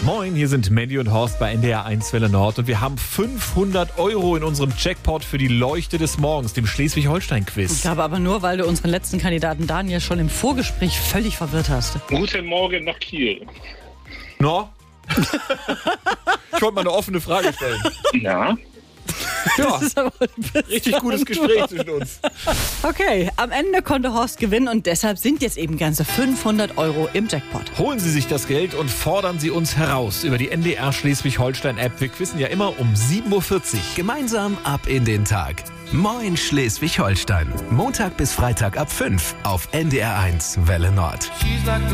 Moin, hier sind Mandy und Horst bei NDR 1 Welle Nord und wir haben 500 € in unserem Jackpot für die Leuchte des Morgens, dem Schleswig-Holstein-Quiz. Ich glaube aber nur, weil du unseren letzten Kandidaten Daniel schon im Vorgespräch völlig verwirrt hast. Guten Morgen nach Kiel. No? Ich wollte mal eine offene Frage stellen. Na? Ja, Das ist aber richtig gutes Gespräch zwischen uns. Okay, am Ende konnte Horst gewinnen und deshalb sind jetzt eben ganze 500 € im Jackpot. Holen Sie sich das Geld und fordern Sie uns heraus über die NDR Schleswig-Holstein-App. Wir quizzen ja immer um 7:40 Uhr. Gemeinsam ab in den Tag. Moin Schleswig-Holstein. Montag bis Freitag ab 5 auf NDR 1 Welle Nord.